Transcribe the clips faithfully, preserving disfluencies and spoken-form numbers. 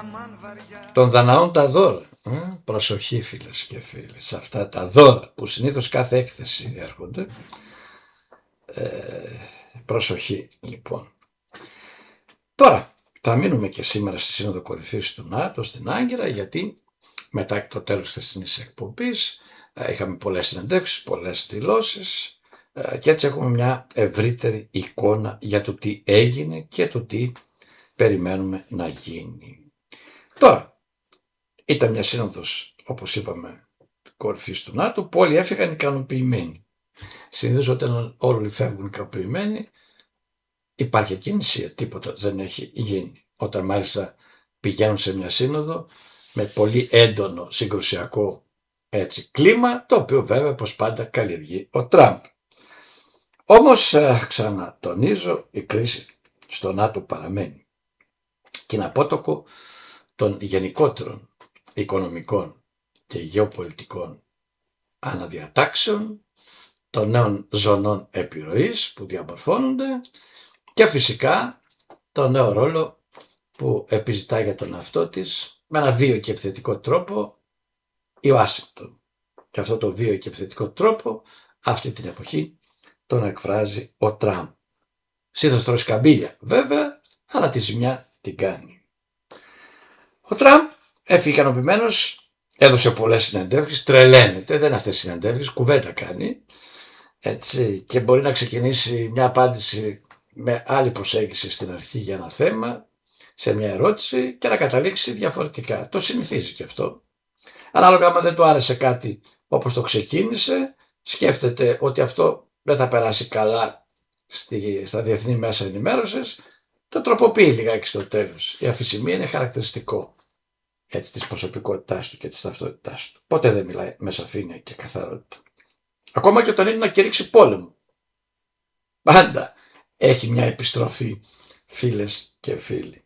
των Δαναών τα δώρα. Ε, προσοχή φίλες και φίλοι, σε αυτά τα δώρα που συνήθως κάθε έκθεση έρχονται. Ε, προσοχή λοιπόν. Τώρα θα μείνουμε και σήμερα στη Σύνοδο Κορυφής του ΝΑΤΟ στην Άγκυρα, γιατί μετά το τέλος της χθεσινής εκπομπής είχαμε πολλές συνεντεύξεις, πολλές δηλώσεις και έτσι έχουμε μια ευρύτερη εικόνα για το τι έγινε και το τι περιμένουμε να γίνει. Τώρα, ήταν μια σύνοδος, όπως είπαμε, κορυφής του ΝΑΤΟ, που όλοι έφυγαν ικανοποιημένοι. Συνήθως όταν όλοι φεύγουν ικανοποιημένοι, υπάρχει κίνηση, τίποτα δεν έχει γίνει. Όταν μάλιστα πηγαίνουν σε μια σύνοδο με πολύ έντονο συγκρουσιακό έτσι, κλίμα, το οποίο βέβαια πως πάντα καλλιεργεί ο Τραμπ. Όμως ξανατονίζω, η κρίση στο ΝΑΤΟ παραμένει και είναι απότοκο των γενικότερων οικονομικών και γεωπολιτικών αναδιατάξεων, των νέων ζωνών επιρροής που διαμορφώνονται και φυσικά το νέο ρόλο που επιζητά για τον εαυτό της με ένα βίαιο και επιθετικό τρόπο η Ουάσιγκτον. Και αυτό το βίαιο και επιθετικό τρόπο αυτή την εποχή τον εκφράζει ο Τραμπ. Συνήθως τρώει σκαμπίλια βέβαια, αλλά τη ζημιά την κάνει. Ο Τραμπ έφυγε ικανοποιημένος, έδωσε πολλές συνεντεύξεις, τρελαίνεται, δεν είναι αυτές οι συνεντεύξεις, κουβέντα κάνει. Έτσι, και μπορεί να ξεκινήσει μια απάντηση με άλλη προσέγγιση στην αρχή για ένα θέμα, σε μια ερώτηση και να καταλήξει διαφορετικά. Το συνηθίζει και αυτό. Ανάλογα άμα δεν του άρεσε κάτι όπως το ξεκίνησε, σκέφτεται ότι αυτό δεν θα περάσει καλά στη, στα διεθνή μέσα ενημέρωσης, το τροποποιεί λιγάκι στο τέλος. Η αφησιμία είναι χαρακτηριστικό έτσι, της προσωπικότητάς του και της ταυτότητάς του. Ποτέ δεν μιλάει με σαφήνεια και καθαρότητα. Ακόμα και όταν είναι να κηρύξει πόλεμο. Πάντα έχει μια επιστροφή, φίλες και φίλοι.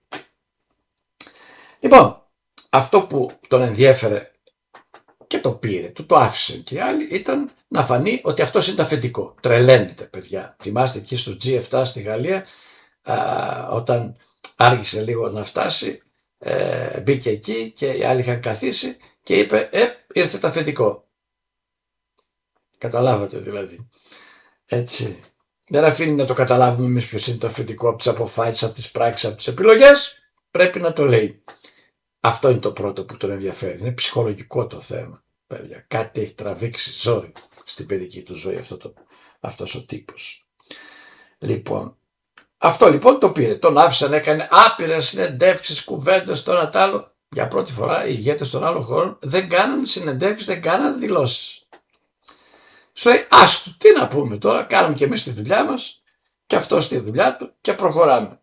Λοιπόν, αυτό που τον ενδιέφερε και το πήρε, του το άφησε και οι άλλοι, ήταν να φανεί ότι αυτός είναι το αφεντικό. Τρελαίνεται παιδιά. Θυμάστε εκεί στο τζι επτά στη Γαλλία, α, όταν άργησε λίγο να φτάσει, ε, μπήκε εκεί και οι άλλοι είχαν καθίσει και είπε ε, ήρθε το αφεντικό. Καταλάβατε δηλαδή. Έτσι. Δεν αφήνει να το καταλάβουμε εμείς ποιος είναι το αφεντικό από τις αποφάσεις, από τις πράξεις, από τις επιλογές. Πρέπει να το λέει. Αυτό είναι το πρώτο που τον ενδιαφέρει. Είναι ψυχολογικό το θέμα. Παιδιά. Κάτι έχει τραβήξει ζόρι στην παιδική του ζωή αυτό το, αυτός ο τύπος. Λοιπόν, αυτό λοιπόν το πήρε. Τον άφησαν, έκανε άπειρες συνεντεύξεις, κουβέντες, το ένα τ' άλλο. Για πρώτη φορά οι ηγέτες των άλλων χωρών δεν κάναν συνεντεύξεις, δεν κάναν δηλώσεις. Σου λέει, άστο, τι να πούμε τώρα, κάνουμε και εμείς τη δουλειά μας και αυτός τη δουλειά του και προχωράμε.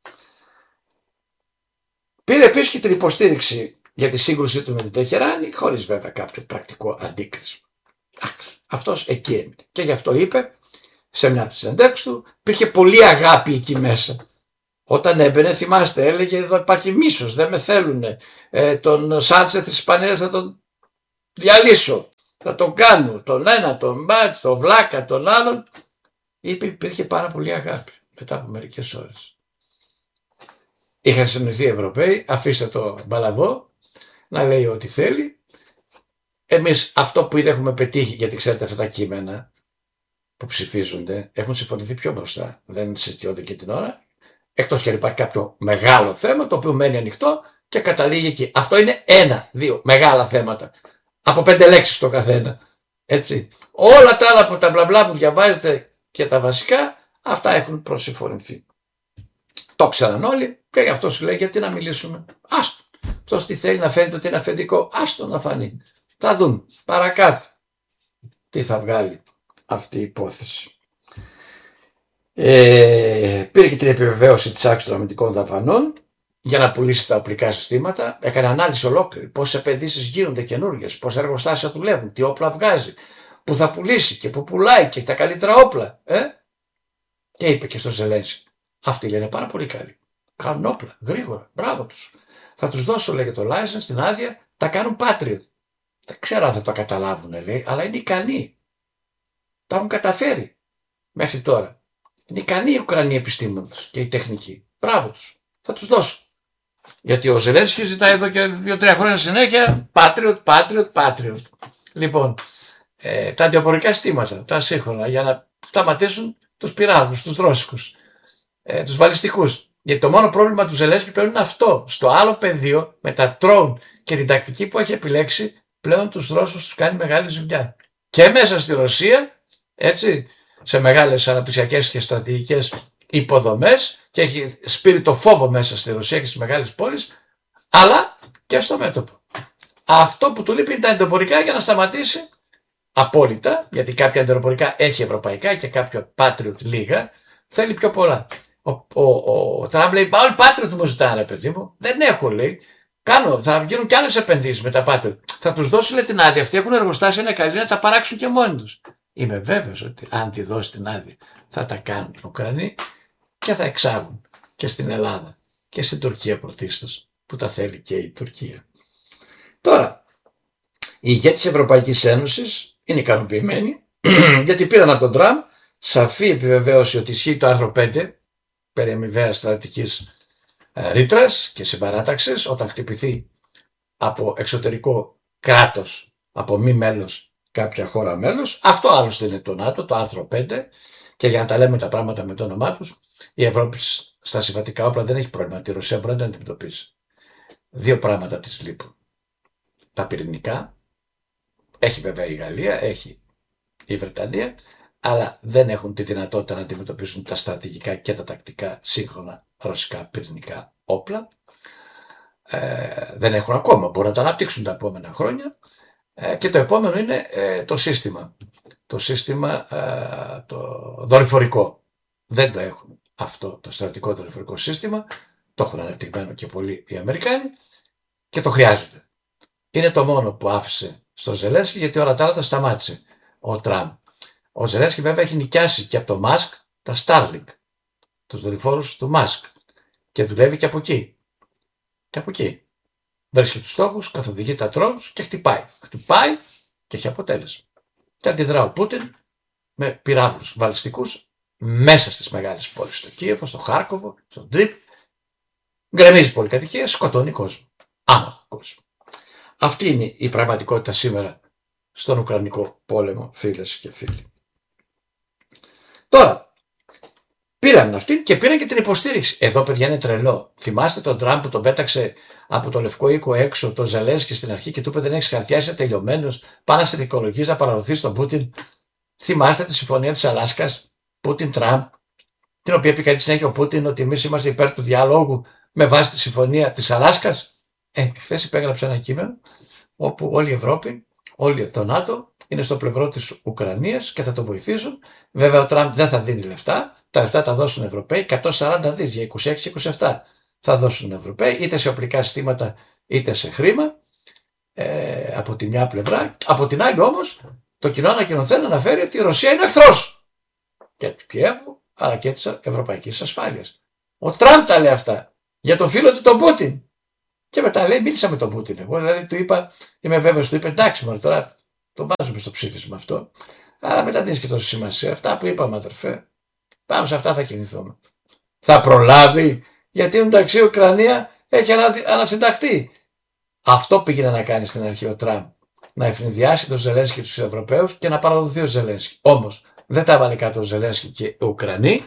Πήρε επίσης και την υποστήριξη για τη σύγκρουσή του με την Τεχεράνη, χωρίς βέβαια κάποιο πρακτικό αντίκρισμα. Αυτός εκεί έμεινε. Και γι' αυτό είπε, σε μια από τις συνεντεύξεις του, υπήρχε πολύ αγάπη εκεί μέσα. Όταν έμπαινε, θυμάστε, έλεγε εδώ υπάρχει μίσος, δεν με θέλουνε. Ε, τον Σάντσεθ της Ισπανίας θα τον διαλύσω. Θα τον κάνω, τον ένα, τον Μάτ, τον Βλάκα, τον άλλον. Είπε υπήρχε πάρα πολύ αγάπη μετά από μερικές ώρες. Είχαν συνοηθεί οι Ευρωπαίοι, αφήστε το μπαλαβό να λέει ό,τι θέλει. Εμείς αυτό που ήδη έχουμε πετύχει, γιατί ξέρετε αυτά τα κείμενα που ψηφίζονται έχουν συμφωνηθεί πιο μπροστά, δεν συζητιόνται και την ώρα. Εκτός και αν υπάρχει κάποιο μεγάλο θέμα το οποίο μένει ανοιχτό και καταλήγει εκεί. Αυτό είναι ένα, δύο μεγάλα θέματα. Από πέντε λέξεις το καθένα. Έτσι. Όλα τα άλλα από τα μπλα που διαβάζετε και τα βασικά, αυτά έχουν προσυμφωνηθεί. Το ξέραν όλοι και γι' αυτό σου λέει γιατί να μιλήσουμε. Άστο. Αυτός τι θέλει να φαίνεται ότι είναι αφεντικό. Άστο να φανεί. Θα δουν παρακάτω τι θα βγάλει αυτή η υπόθεση. Ε, πήρε και την επιβεβαίωση της αύξησης των αμυντικών δαπανών για να πουλήσει τα οπλικά συστήματα. Έκανε ανάλυση ολόκληρη. Πόσες επενδύσεις γίνονται καινούργιες, πόσα εργοστάσια δουλεύουν, τι όπλα βγάζει, που θα πουλήσει και που πουλάει και έχει τα καλύτερα όπλα. Ε? Και είπε και στο Ζελένσκι. Αυτοί λένε πάρα πολύ καλοί. Κάνουν όπλα γρήγορα. Μπράβο τους. Θα τους δώσω, λέγε, το license, την άδεια, τα κάνουν Patriot. Δεν ξέρω αν θα το καταλάβουν, λέει, αλλά είναι ικανοί. Τα έχουν καταφέρει μέχρι τώρα. Είναι ικανοί οι Ουκρανοί επιστήμονες και οι τεχνικοί. Μπράβο τους. Θα τους δώσω. Γιατί ο Ζελένσκι ζητάει εδώ και δύο-τρία χρόνια συνέχεια Patriot, Patriot, Patriot. Λοιπόν, ε, τα αντιοπορικά συστήματα, τα σύγχρονα, για να σταματήσουν τους πυράβλους, τους ρώσικους, ε, τους βαλιστικούς. Γιατί το μόνο πρόβλημα του Ζελένσκι πλέον είναι αυτό. Στο άλλο πεδίο, με τα τρόουν και την τακτική που έχει επιλέξει, πλέον τους Ρώσους τους κάνει μεγάλη ζημιά. Και μέσα στη Ρωσία, έτσι, σε μεγάλες αναπτυξιακές και στρατηγικές υποδομές, και έχει σπείρει το φόβο μέσα στη Ρωσία και στις μεγάλες πόλεις, αλλά και στο μέτωπο. Αυτό που του λείπει είναι τα εντοπορικά για να σταματήσει απόλυτα, γιατί κάποια εντοπορικά έχει ευρωπαϊκά και κάποιο Patriot λίγα, θέλει πιο πολλά. Ο, ο, ο Τραμπ λέει: όλοι Patriot μου ζητάνε, παιδί μου. Δεν έχω, λέει. Κάνω, θα γίνουν και άλλες επενδύσεις με τα Patriot. Θα τους δώσουν, λέει, την άδεια. Αυτοί έχουν εργοστάσια, είναι καλή να τα παράξουν και μόνοι τους. Είμαι βέβαιος ότι αν τη δώσει την άδεια θα τα κάνουν οι Ουκρανοί και θα εξάγουν και στην Ελλάδα και στην Τουρκία πρωτίστως, που τα θέλει και η Τουρκία. Τώρα, οι ηγέτες της Ευρωπαϊκής Ένωσης είναι ικανοποιημένοι γιατί πήραν από τον Τραμπ σαφή επιβεβαίωση ότι ισχύει το άρθρο πέντε περί αμοιβαίας στρατιωτικής ρήτρας και συμπαράταξης όταν χτυπηθεί από εξωτερικό κράτος, από μη μέλος κάποια χώρα μέλος. Αυτό άλλωστε είναι το ΝΑΤΟ, το άρθρο πέντε, και για να τα λέμε τα πράγματα με το όνομά τους, η Ευρώπη στα συμβατικά όπλα δεν έχει πρόβλημα. Τη Ρωσία μπορεί να τα αντιμετωπίσει. Δύο πράγματα της λείπουν. Τα πυρηνικά, έχει βέβαια η Γαλλία, έχει η Βρετανία, αλλά δεν έχουν τη δυνατότητα να αντιμετωπίσουν τα στρατηγικά και τα τακτικά σύγχρονα ρωσικά πυρηνικά όπλα. Ε, δεν έχουν ακόμα, μπορούν να τα αναπτύξουν τα επόμενα χρόνια. Ε, και το επόμενο είναι ε, το σύστημα. Το σύστημα ε, το δορυφορικό. Δεν το έχουν αυτό το στρατικό δορυφορικό σύστημα. Το έχουν ανεπτυγμένο και πολλοί οι Αμερικάνοι και το χρειάζονται. Είναι το μόνο που άφησε στο Ζελένσκι, γιατί όλα τα άλλα τα σταμάτησε ο Τραμπ. Ο Ζελένσκι βέβαια έχει νοικιάσει και από το Μάσκ τα Starlink, τους δορυφόρους του Μάσκ, και δουλεύει και από εκεί. Και από εκεί. Βρίσκει τους στόχους, καθοδηγεί τα drones και χτυπάει. Χτυπάει και έχει αποτέλεσμα. Και αντιδρά ο Πούτιν με πυράβλους βαλιστικούς μέσα στις μεγάλες πόλεις. Στο Κίεβο, στο Χάρκοβο, στο Ντρίπ. Γκρεμίζει πολυκατοικίες, σκοτώνει κόσμο. Άμαχο κόσμο. Αυτή είναι η πραγματικότητα σήμερα στον Ουκρανικό πόλεμο, φίλες και φίλοι. Τώρα, πήραν αυτήν και πήραν και την υποστήριξη. Εδώ, παιδιά, είναι τρελό. Θυμάστε τον Τραμπ που τον πέταξε από το Λευκό Οίκο έξω, τον Ζελένσκι στην αρχή, και του είπε: δεν έχει χαρτιά, είσαι τελειωμένος. Πάνε να σε δικαιολογείς, να παραδοθείς στον Πούτιν. Θυμάστε τη συμφωνία της Αλάσκας, Πούτιν-Τραμπ, την οποία επικαλεί συνέχεια ο Πούτιν ότι εμείς είμαστε υπέρ του διαλόγου με βάση τη συμφωνία της Αλάσκας. Ε, χθες υπέγραψε ένα κείμενο όπου όλη η Ευρώπη, όλη το ΝΑΤΟ είναι στο πλευρό της Ουκρανίας και θα το βοηθήσουν. Βέβαια ο Τραμπ δεν θα δίνει λεφτά, τα λεφτά τα δώσουν οι Ευρωπαίοι, εκατόν σαράντα δις για είκοσι έξι είκοσι επτά θα δώσουν οι Ευρωπαίοι, είτε σε οπλικά συστήματα είτε σε χρήμα, ε, από τη μια πλευρά. Από την άλλη όμως το κοινό ανακοινωθέν αναφέρει ότι η Ρωσία είναι εχθρός και του Κιέβου αλλά και της ευρωπαϊκής ασφάλειας. Ο Τραμπ τα λέει αυτά για τον φίλο του τον Πούτιν. Και μετά λέει: μίλησα με τον Πούτιν. Εγώ δηλαδή του είπα, είμαι βέβαιος, του είπε: εντάξει, μωρέ, τώρα το βάζουμε στο ψήφισμα αυτό. Αλλά μετά δίνεις και τόση σημασία. Αυτά που είπαμε, αδερφέ, πάμε σε αυτά θα κινηθούμε. Θα προλάβει, γιατί εντάξει η Ουκρανία έχει ανασυνταχθεί. Αυτό πήγαινε να κάνει στην αρχή ο Τραμπ. Να ευνηδιάσει τον Ζελένσκι και τους Ευρωπαίους και να παραδοθεί ο Ζελένσκι. Όμως δεν τα βάλε κάτω ο Ζελένσκι και οι Ουκρανοί.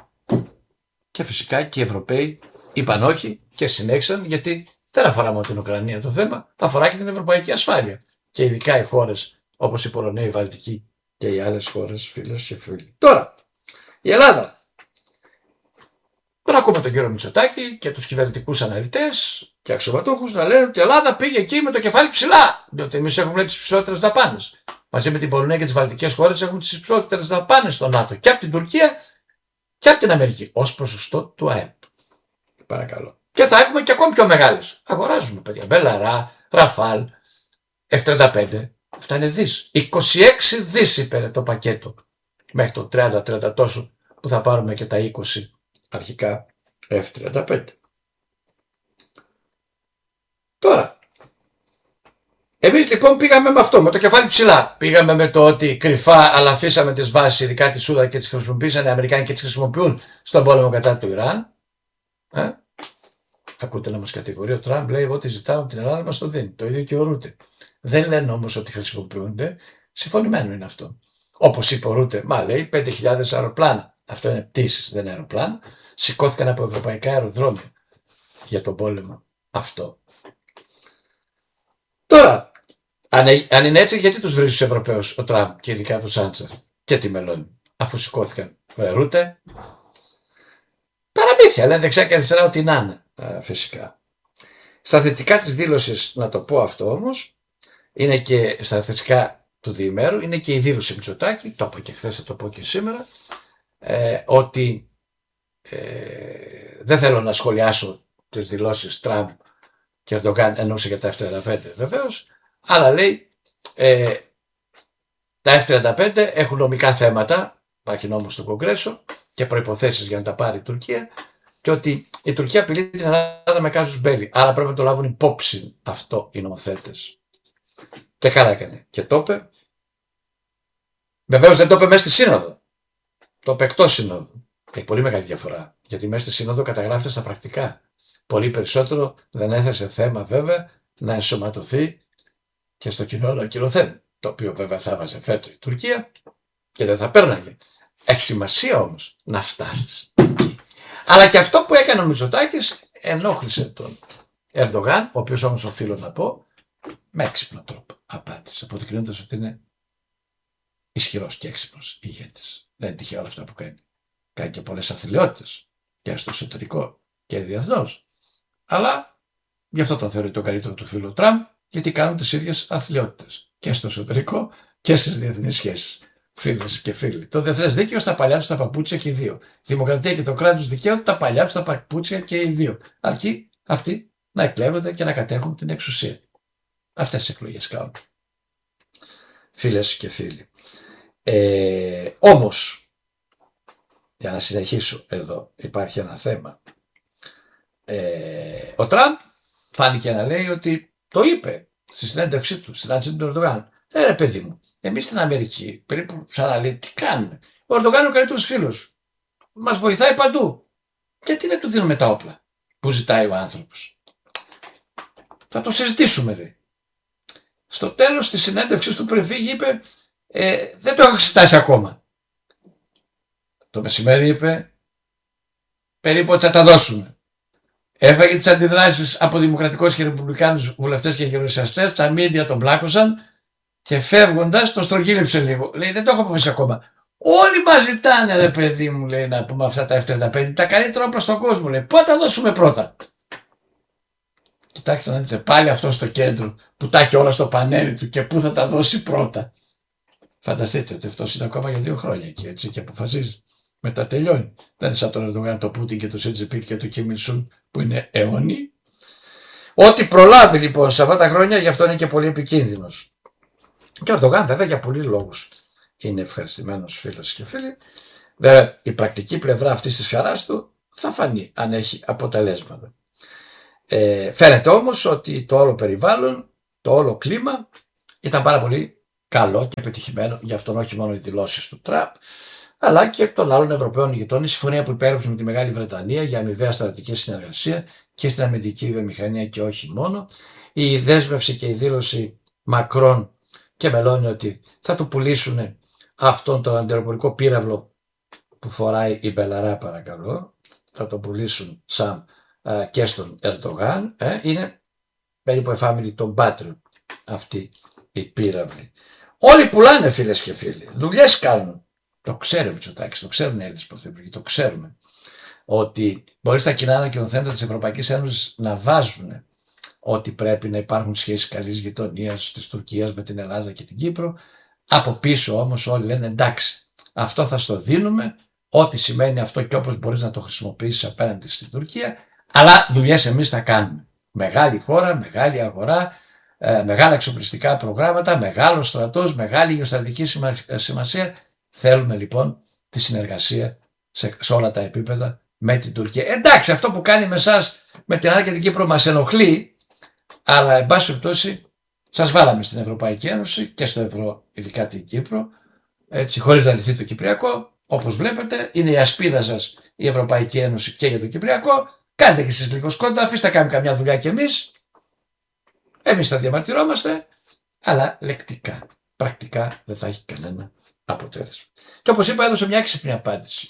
Και φυσικά και οι Ευρωπαίοι είπαν όχι και συνέχισαν, γιατί δεν αφορά μόνο την Ουκρανία το θέμα, θα αφορά και την ευρωπαϊκή ασφάλεια. Και ειδικά οι χώρες όπως η Πολωνία, η Βαλτική και οι άλλες χώρες, φίλες και φίλοι. Τώρα, η Ελλάδα. Τώρα ακούμε τον κύριο Μητσοτάκη και τους κυβερνητικούς αναλυτές και αξιωματούχους να λένε ότι η Ελλάδα πήγε εκεί με το κεφάλι ψηλά. Διότι εμείς έχουμε τις ψηλότερες δαπάνες. Μαζί με την Πολωνία και τις Βαλτικές χώρες έχουμε τις ψηλότερες δαπάνες στο ΝΑΤΟ και από την Τουρκία και από την Αμερική ως ποσοστό του ΑΕΠ. Παρακαλώ. Και θα έχουμε και ακόμη πιο μεγάλες. Αγοράζουμε, παιδιά. Μπελαρά, Ραφάλ, εφ τριάντα πέντε. Αυτά είναι δις. είκοσι έξι δις είπε το πακέτο. Μέχρι το τριάντα τριάντα τόσο που θα πάρουμε και τα είκοσι αρχικά εφ τριάντα πέντε. Τώρα, εμείς λοιπόν πήγαμε με αυτό, με το κεφάλι ψηλά. Πήγαμε με το ότι κρυφά αλλά αφήσαμε τις βάσεις, ειδικά τη Σούδα, και τις χρησιμοποίησαν οι Αμερικάνοι και τις χρησιμοποιούν στον πόλεμο κατά του Ιράν. Ε? ακούτε να μας κατηγορεί ο Τραμπ, λέει ό,τι ζητάμε από την Ελλάδα μας το δίνει. Το ίδιο και ο Ρούτε. Δεν λένε όμως ότι χρησιμοποιούνται. Συμφωνημένο είναι αυτό. Όπως είπε ο Ρούτε, μα λέει πέντε χιλιάδες αεροπλάνα. Αυτό είναι πτήσεις, δεν είναι αεροπλάνα. Σηκώθηκαν από ευρωπαϊκά αεροδρόμια για τον πόλεμο αυτό. Τώρα, αν, αν είναι έτσι, γιατί τους βρίζει τους Ευρωπαίους ο Τραμπ και ειδικά τον Σάντσεφ και τη Μελώνη, αφού σηκώθηκαν με Ρούτε? Παραμύθια, λένε δεξιά και αριστερά ότι να είναι, α, φυσικά. Στα θετικά της δήλωσης, να το πω αυτό όμως, είναι και στα θετικά του διημέρου, είναι και η δήλωση Μητσοτάκη, το είπα και χθες, θα το πω και σήμερα, ε, ότι ε, δεν θέλω να σχολιάσω τις δηλώσεις Τραμπ και Ερντογάν, εννοούσε για τα εφ τριάντα πέντε βεβαίως, αλλά λέει ε, τα εφ τριάντα πέντε έχουν νομικά θέματα, υπάρχει νόμος στο Κογκρέσο και προϋποθέσεις για να τα πάρει η Τουρκία, και ότι η Τουρκία απειλεί την Ελλάδα με κάζους μπέλι. Άρα πρέπει να το λάβουν υπόψη αυτό οι νομοθέτες. Και καλά έκανε. Και το είπε. Βεβαίως δεν το είπε μέσα στη Σύνοδο. Το είπε εκτός Συνόδου. Έχει πολύ μεγάλη διαφορά. Γιατί μέσα στη Σύνοδο καταγράφεται στα πρακτικά. Πολύ περισσότερο δεν έθεσε θέμα βέβαια να ενσωματωθεί και στο κοινό ανακοινωθέν. Το οποίο βέβαια θα έβαζε φέτο η Τουρκία και δεν θα πέρναγε. Έχει σημασία όμως να φτάσεις εκεί. Αλλά και αυτό που έκανε ο Μητσοτάκης ενόχλησε τον Ερντογάν, ο οποίος όμως οφείλω να πω με έξυπνο τρόπο απάντησε, αποδεικνύοντας ότι είναι ισχυρός και έξυπνος ηγέτης. Δεν είναι τυχαία όλα αυτά που κάνει. Κάνει και πολλές αθλειότητες και στο εσωτερικό και διεθνώς. Αλλά γι' αυτό τον θεωρεί τον καλύτερο του φίλο Τραμπ, γιατί κάνουν τις ίδιες αθλειότητες και στο εσωτερικό και στις διεθνείς σχέσεις. Φίλες και φίλοι. Το διεθνές δίκαιο στα παλιά του τα παπούτσια και οι δύο. Δημοκρατία και το κράτος δικαίου τα παλιά του τα παπούτσια και οι δύο. Αρκεί αυτοί να εκλέγονται και να κατέχουν την εξουσία. Αυτές τις εκλογές κάνουν. Φίλες και φίλοι. Ε, όμως, για να συνεχίσω εδώ, υπάρχει ένα θέμα. Ε, ο Τραμπ φάνηκε να λέει ότι το είπε στη συνέντευξή του, στην συνάντηση του Ερντογάν. Ε, ρε παιδί μου, εμείς στην Αμερική περίπου ξαναλέει τι κάνουμε. Ο Ερντογάν είναι ο καλύτερος φίλος. Μας βοηθάει παντού. Γιατί δεν του δίνουμε τα όπλα που ζητάει ο άνθρωπος? Θα το συζητήσουμε, ρε. Στο τέλος της συνέντευξης του πριν φύγει είπε ε, δεν το έχω εξετάσει ακόμα. Το μεσημέρι είπε περίπου ότι θα τα δώσουμε. Έφαγε τις αντιδράσεις από δημοκρατικούς και ρεπουμπλικάνους βουλευτές και γερουσιαστές, τα μίντια τον πλάκωσαν και φεύγοντας τον στρογγύλεψε λίγο. Λέει δεν το έχω αποφασίσει ακόμα. Όλοι μας ζητάνε, ρε παιδί μου, λέει, να πούμε αυτά τα εφ τριάντα πέντε, τα καλύτερα όπλα στον κόσμο. Λέει πότε θα δώσουμε πρώτα? Κοιτάξτε να δείτε πάλι αυτό στο κέντρο που τα έχει όλα στο πανέλι του και πού θα τα δώσει πρώτα. Φανταστείτε ότι αυτό είναι ακόμα για δύο χρόνια εκεί, έτσι, και αποφασίζει. Μετά τελειώνει. Δεν είναι σαν τον Ερντογάν, το Πούτιν και το Σιτζιπίνγκ και το Κιμ Ιλ Σουν που είναι αιώνιοι. Ό,τι προλάβει λοιπόν σε αυτά τα χρόνια, γι' αυτό είναι και πολύ επικίνδυνος. Και ο Ερντογάν βέβαια για πολλούς λόγους είναι ευχαριστημένος, φίλος και φίλοι. Βέβαια η πρακτική πλευρά αυτής της χαράς του θα φανεί αν έχει αποτελέσματα. Ε, φαίνεται όμως ότι το όλο περιβάλλον, το όλο κλίμα ήταν πάρα πολύ καλό και επιτυχημένο, γι' αυτόν όχι μόνο οι δηλώσεις του Τραμπ, αλλά και των άλλων Ευρωπαίων ηγετών. Η συμφωνία που υπέγραψε με τη Μεγάλη Βρετανία για αμοιβαία στρατιωτική συνεργασία και στην αμυντική βιομηχανία και όχι μόνο. Η δέσμευση και η δήλωση Μακρόν και Μελώνη ότι θα του πουλήσουν αυτόν τον αντιεροπορικό πύραυλο που φοράει η Μπελαρά, παρακαλώ. Θα το πουλήσουν σαν α, και στον Ερντογάν. Ε, είναι περίπου εφάμιλοι των Patriot αυτοί οι πύραυλοι. Όλοι πουλάνε, φίλες και φίλοι. Δουλειές κάνουν. Το ξέρει ο Μητσοτάκης, το ξέρουν οι Έλληνες πρωθυπουργοί, το ξέρουμε. Ότι μπορεί στα κοινά ανακοινωθέντα της Ευρωπαϊκής Ένωσης να βάζουν ότι πρέπει να υπάρχουν σχέσεις καλής γειτονίας της Τουρκίας με την Ελλάδα και την Κύπρο. Από πίσω όμως όλοι λένε εντάξει, αυτό θα στο δίνουμε, ό,τι σημαίνει αυτό και όπως μπορείς να το χρησιμοποιήσεις απέναντι στην Τουρκία, αλλά δουλειές εμείς θα κάνουμε. Μεγάλη χώρα, μεγάλη αγορά, ε, μεγάλα εξοπλιστικά προγράμματα, μεγάλο στρατός, μεγάλη γεωστρατηγική σημασία. Θέλουμε λοιπόν τη συνεργασία σε, σε όλα τα επίπεδα με την Τουρκία. Εντάξει, αυτό που κάνει με εσάς, με την Ελλάδα και την Κύπρο μας ενοχλεί, αλλά εν πάση περιπτώσει σας βάλαμε στην Ευρωπαϊκή Ένωση και στο ευρώ, ειδικά την Κύπρο, έτσι, χωρίς να λυθεί το Κυπριακό. Όπως βλέπετε, είναι η ασπίδα σας η Ευρωπαϊκή Ένωση και για το Κυπριακό, Κάντε και εσείς λίγο σκόντα, αφήστε να κάνουμε καμιά δουλειά κι εμείς. Εμείς θα διαμαρτυρόμαστε, αλλά λεκτικά. Πρακτικά δεν θα έχει κανένα αποτέλεσμα. Και όπως είπα, έδωσε μια έξυπνη απάντηση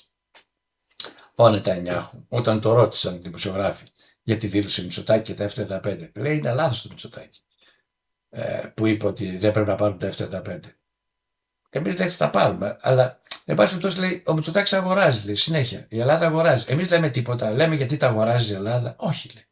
ο Νετανιάχου όταν το ρώτησαν οι δημοσιογράφοι για τη δήλωση Μητσοτάκη και τα εφ τριάντα πέντε. Λέει είναι λάθος το Μητσοτάκη ε, που είπε ότι δεν πρέπει να πάρουν τα εφ τριάντα πέντε. Εμείς δεν θα τα πάρουμε, αλλά εν πάση περιπτώσει λέει ο Μητσοτάκης αγοράζει, λέει συνέχεια. Η Ελλάδα αγοράζει. Εμείς λέμε τίποτα, λέμε γιατί τα αγοράζει η Ελλάδα. Όχι, λέει.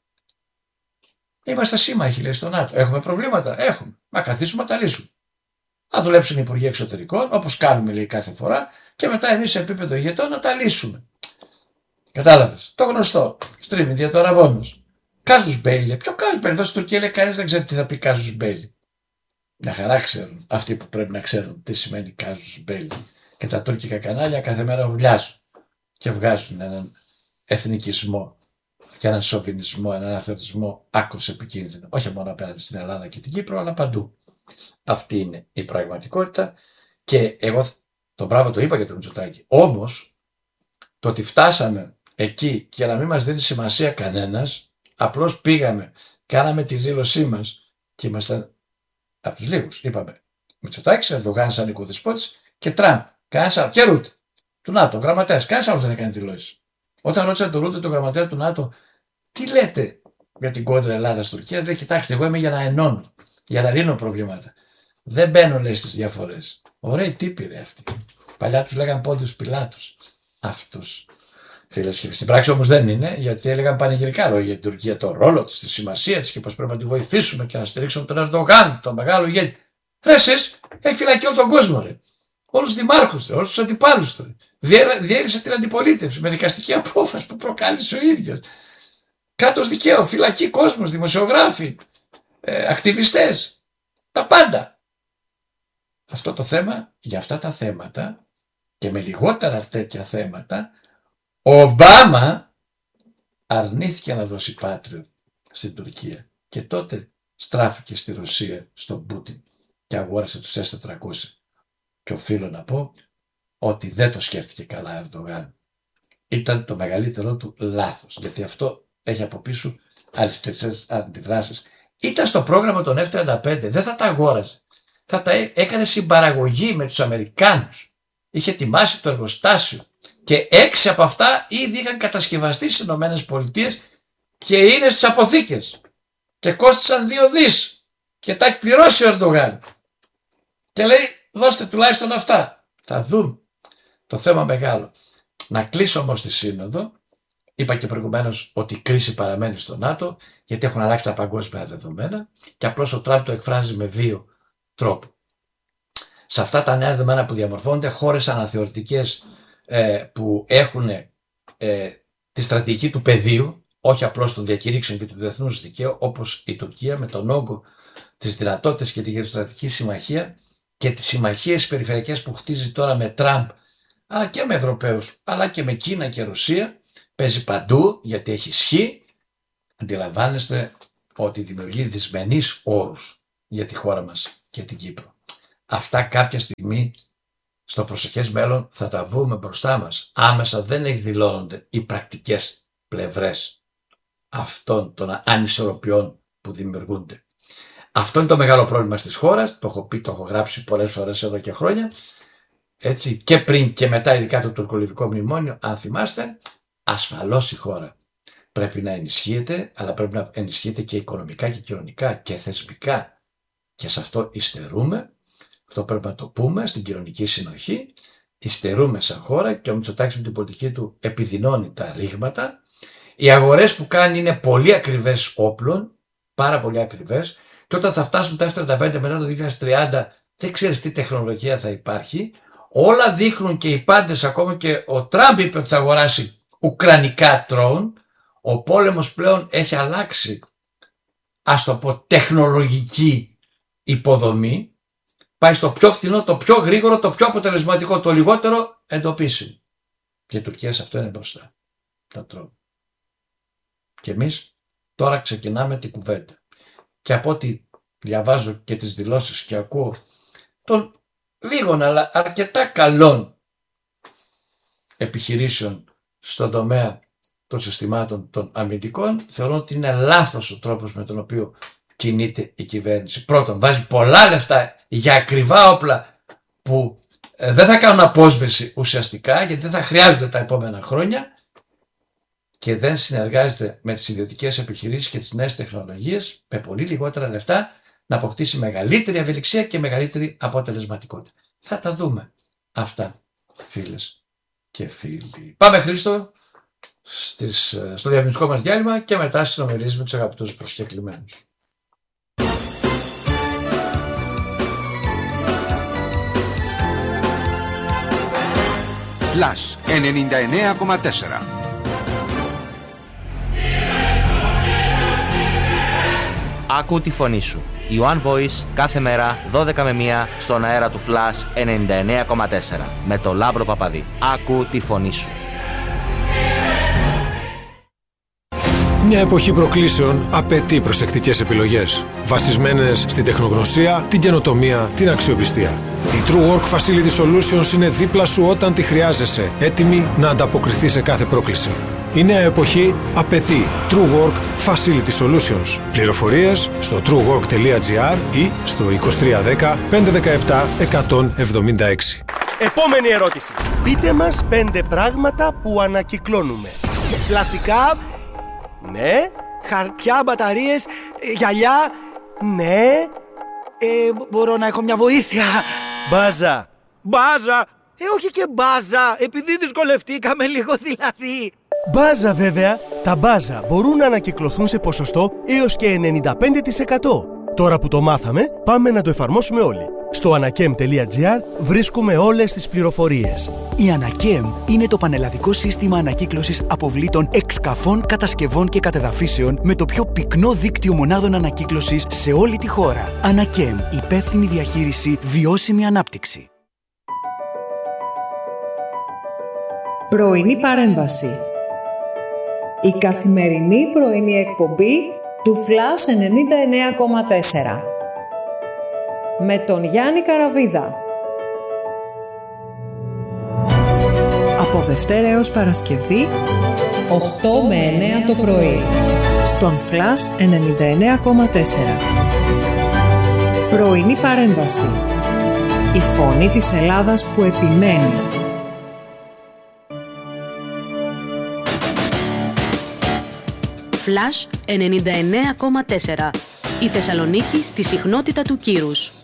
Είμαστε σύμμαχοι, λέει στο ΝΑΤΟ. Έχουμε προβλήματα, έχουμε. Μα καθίσουμε να τα λύσουμε. Θα δουλέψουν οι Υπουργοί Εξωτερικών, όπως κάνουμε λέει κάθε φορά, και μετά εμείς σε επίπεδο ηγετών να τα λύσουμε. Κατάλαβες. Το γνωστό. Στρίβει δια το αραβόνος. Κάζους μπέλι. Ποιο κάζους μπέλι. Εδώ στην Τουρκία λέει κανείς δεν ξέρει τι θα πει κάζους μπέλι. Μια χαρά ξέρουν. Αυτοί που πρέπει να ξέρουν τι σημαίνει κάζους μπέλι. Και τα τουρκικά κανάλια κάθε μέρα βουλιάζουν και βγάζουν έναν εθνικισμό και έναν σοβινισμό, έναν αθεωτισμό άκρως επικίνδυνο. Όχι μόνο απέναντι στην Ελλάδα και την Κύπρο, αλλά παντού. Αυτή είναι η πραγματικότητα και εγώ το μπράβο το είπα για τον Μητσοτάκη. Όμως το ότι φτάσαμε εκεί και να μην μας δίνει σημασία κανένας, απλώς πήγαμε, κάναμε τη δήλωσή μας και ήμασταν από τους λίγους. Είπαμε Μητσοτάκης, Ερντογάν σαν οικοδεσπότης και Τραμπ. Κανένας άλλος. Και Ρούτε του ΝΑΤΟ, γραμματέας. Κανένας άλλος δεν έκανε δηλώσεις. Όταν ρώτησαν τον Ρούτε, τον γραμματέα του ΝΑΤΟ, τι λέτε για την κόντρα Ελλάδα-Τουρκία, λέει κοιτάξτε, εγώ είμαι για να ενώνω, για να λύνω προβλήματα. Δεν μπαίνω λέει στις διαφορές. Ωραίοι τύποι ρε αυτοί. Παλιά τους λέγαν Πόντιους Πιλάτους. Αυτούς. Φίλες και στην πράξη όμως δεν είναι, γιατί έλεγαν πανηγυρικά λόγια για την Τουρκία, το ρόλο της, τη σημασία της και πως πρέπει να τη βοηθήσουμε και να στηρίξουμε τον Ερντογάν, τον μεγάλο ηγέτη. Ρε εσείς, έχει φυλακεί όλο τον κόσμο ρε. Όλους τους δημάρχους, όλους τους αντιπάλους του. Διέλυσε την αντιπολίτευση με δικαστική απόφαση που προκάλεσε ο ίδιος. Κράτος δικαίου, φυλακή κόσμος, δημοσιογράφοι, ε, ακτιβιστές, τα πάντα. Αυτό το θέμα, για αυτά τα θέματα και με λιγότερα τέτοια θέματα, ο Ομπάμα αρνήθηκε να δώσει Patriot στην Τουρκία και τότε στράφηκε στη Ρωσία, στον Πούτιν και αγόρασε τους ες τετρακόσια. Και οφείλω να πω ότι δεν το σκέφτηκε καλά ο Ερντογάν. Ήταν το μεγαλύτερό του λάθος, γιατί αυτό έχει από πίσω άλλες τέτοιες αντιδράσεις. Ήταν στο πρόγραμμα των εφ τριάντα πέντε, δεν θα τα αγόραζε. Θα τα έκανε συμπαραγωγή με τους Αμερικάνους. Είχε ετοιμάσει το εργοστάσιο και έξι από αυτά ήδη είχαν κατασκευαστεί στις ΗΠΑ και είναι στις αποθήκες και κόστησαν δύο δις και τα έχει πληρώσει ο Ερντογάν. Και λέει δώστε τουλάχιστον αυτά. Θα δουν το θέμα μεγάλο. Να κλείσω όμως τη σύνοδο. Είπα και προηγουμένως ότι η κρίση παραμένει στο ΝΑΤΟ γιατί έχουν αλλάξει τα παγκόσμια δεδομένα και απλώς ο Τραμπ το εκφράζει με βίο τρόπο. Σε αυτά τα νέα δεδομένα που διαμορφώνονται, χώρες αναθεωρητικές ε, που έχουν ε, τη στρατηγική του πεδίου, όχι απλώς των διακηρύξεων και του διεθνούς δικαίου, όπως η Τουρκία με τον όγκο, τις δυνατότητες και τη γεωστρατηγική συμμαχία και τις συμμαχίες περιφερειακές που χτίζει τώρα με Τραμπ, αλλά και με Ευρωπαίους, αλλά και με Κίνα και Ρωσία, παίζει παντού γιατί έχει ισχύ. Αντιλαμβάνεστε ότι δημιουργεί δυσμενείς όρους για τη χώρα μας και την Κύπρο. Αυτά κάποια στιγμή στο προσεχές μέλλον θα τα βρούμε μπροστά μας. Άμεσα δεν εκδηλώνονται οι πρακτικές πλευρές αυτών των ανισορροπιών που δημιουργούνται. Αυτό είναι το μεγάλο πρόβλημα στις χώρες, το έχω πει, το έχω γράψει πολλές φορές εδώ και χρόνια, έτσι, και πριν και μετά ειδικά το τουρκολιβικό μνημόνιο, αν θυμάστε, ασφαλώς η χώρα πρέπει να ενισχύεται, αλλά πρέπει να ενισχύεται και οικονομικά και κοινωνικά και θεσμικά και σε αυτό υστερούμε. Αυτό πρέπει να το πούμε στην κοινωνική συνοχή. Υστερούμε σαν χώρα και ο Μητσοτάκης με την πολιτική του επιδεινώνει τα ρήγματα. Οι αγορές που κάνει είναι πολύ ακριβές όπλων, πάρα πολύ ακριβές, και όταν θα φτάσουν τα εφ τριάντα πέντε μετά το δύο χιλιάδες τριάντα δεν ξέρεις τι τεχνολογία θα υπάρχει. Όλα δείχνουν και οι πάντες, ακόμα και ο Τραμπ είπε ότι θα αγοράσει ουκρανικά drone. Ο πόλεμος πλέον έχει αλλάξει, ας το πω, τεχνολογική υποδομή. Πάει στο πιο φθηνό, το πιο γρήγορο, το πιο αποτελεσματικό, το λιγότερο εντοπίσιμο. Και η Τουρκία σε αυτό είναι μπροστά. Τα drone. Και εμείς τώρα ξεκινάμε την κουβέντα. Και από ό,τι διαβάζω και τις δηλώσεις και ακούω των λίγων αλλά αρκετά καλών επιχειρήσεων στον τομέα των συστημάτων των αμυντικών, θεωρώ ότι είναι λάθος ο τρόπος με τον οποίο κινείται η κυβέρνηση. Πρώτον, βάζει πολλά λεφτά για ακριβά όπλα που ε, δεν θα κάνουν απόσβεση ουσιαστικά, γιατί δεν θα χρειάζονται τα επόμενα χρόνια, και δεν συνεργάζεται με τις ιδιωτικές επιχειρήσεις και τις νέες τεχνολογίες με πολύ λιγότερα λεφτά να αποκτήσει μεγαλύτερη ευελιξία και μεγαλύτερη αποτελεσματικότητα. Θα τα δούμε αυτά, φίλες και φίλοι. Πάμε, Χρήστο, στις, στο διαφημιστικό μας διάλειμμα και μετά συνομιλίες με τους αγαπητούς προσκεκλημένους. Flash ενενήντα εννέα κόμμα τέσσερα. Άκου τη φωνή σου. Η One Voice κάθε μέρα δώδεκα με μία στον αέρα του Flash ενενήντα εννέα κόμμα τέσσερα με το Λάμπρο Παπαδί. Άκου τη φωνή σου. Μια εποχή προκλήσεων απαιτεί προσεκτικές επιλογές, βασισμένες στην τεχνογνωσία, την καινοτομία, την αξιοπιστία. Η True Work Facility Solutions είναι δίπλα σου όταν τη χρειάζεσαι, έτοιμη να ανταποκριθεί σε κάθε πρόκληση. Η νέα εποχή απαιτεί True Work Facility Solutions. Πληροφορίες στο true work τελεία gr ή στο είκοσι τρία δέκα πεντακόσια δεκαεπτά εκατόν εβδομήντα έξι. Επόμενη ερώτηση. Πείτε μας πέντε πράγματα που ανακυκλώνουμε. Πλαστικά, ναι. Χαρτιά, μπαταρίες, γυαλιά, ναι. Ε, μπορώ να έχω μια βοήθεια? Μπάζα. Μπάζα. Ε, όχι και μπάζα, επειδή δυσκολευτήκαμε λίγο δηλαδή. Μπάζα βέβαια. Τα μπάζα μπορούν να ανακυκλωθούν σε ποσοστό έως και ενενήντα πέντε τοις εκατό. Τώρα που το μάθαμε, πάμε να το εφαρμόσουμε όλοι. Στο ανακέμ τελεία gr βρίσκουμε όλες τις πληροφορίες. Η Ανακέμ είναι το πανελλαδικό σύστημα ανακύκλωσης αποβλήτων εξκαφών, κατασκευών και κατεδαφίσεων με το πιο πυκνό δίκτυο μονάδων ανακύκλωσης σε όλη τη χώρα. Ανακέμ, υπεύθυνη διαχείριση, βιώσιμη ανάπτυξη. Πρωινή παρέμβαση. Η καθημερινή πρωινή εκπομπή του Flash ενενήντα εννέα κόμμα τέσσερα με τον Γιάννη Καραβίδα. Από Δευτέρα έως Παρασκευή οκτώ με εννέα το πρωί στον Flash ενενήντα εννέα κόμμα τέσσερα. Πρωινή παρέμβαση. Η φωνή της Ελλάδας που επιμένει. Flash ενενήντα εννέα κόμμα τέσσερα. Η Θεσσαλονίκη στη συχνότητα του κύρους.